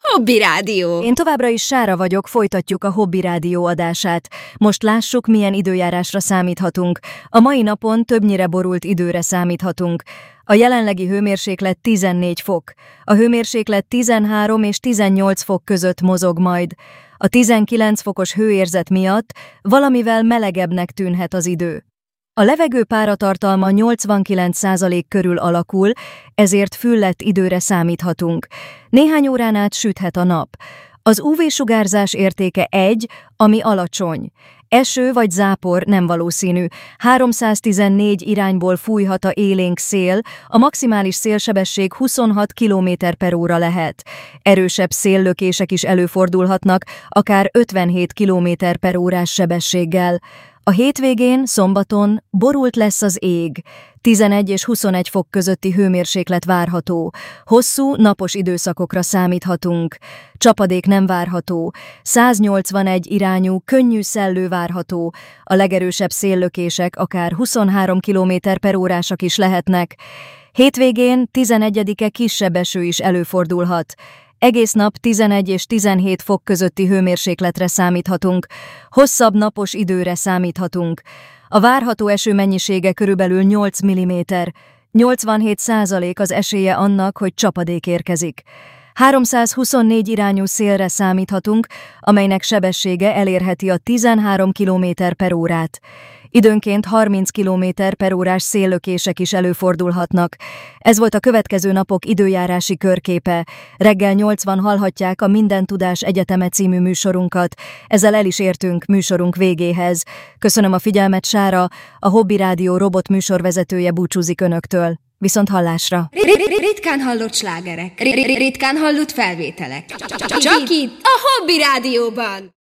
Hobby Rádió. Én továbbra is Sára vagyok, folytatjuk a Hobby Rádió adását. Most lássuk, milyen időjárásra számíthatunk. A mai napon többnyire borult időre számíthatunk. A jelenlegi hőmérséklet 14 fok. A hőmérséklet 13 és 18 fok között mozog majd. A 19 fokos hőérzet miatt valamivel melegebbnek tűnhet az idő. A levegő páratartalma 89% körül alakul, ezért füllett időre számíthatunk. Néhány órán át süthet a nap. Az UV-sugárzás értéke 1, ami alacsony. Eső vagy zápor nem valószínű. 314 irányból fújhat élénk szél, a maximális szélsebesség 26 km/óra lehet. Erősebb széllökések is előfordulhatnak, akár 57 km/órás sebességgel. A hétvégén, szombaton borult lesz az ég. 11 és 21 fok közötti hőmérséklet várható. Hosszú, napos időszakokra számíthatunk. Csapadék nem várható. 181 irányú, könnyű szellő várható. A legerősebb széllökések akár 23 km/órásak is lehetnek. Hétvégén, 11-e kisebb eső is előfordulhat. Egész nap 11 és 17 fok közötti hőmérsékletre számíthatunk. Hosszabb napos időre számíthatunk. A várható eső mennyisége körülbelül 8 mm. 87% az esélye annak, hogy csapadék érkezik. 324 irányú szélre számíthatunk, amelynek sebessége elérheti a 13 km/órát. Időnként 30 km/órás széllökések is előfordulhatnak. Ez volt a következő napok időjárási körképe. Reggel 8-ban hallhatják a Minden Tudás Egyeteme című műsorunkat. Ezzel el is értünk műsorunk végéhez. Köszönöm a figyelmet, Sára, a Hobby Rádió robot műsorvezetője búcsúzik önöktől. Viszont hallásra! Ritkán hallott slágerek, ritkán hallott felvételek. Csak itt a Hobby Rádióban!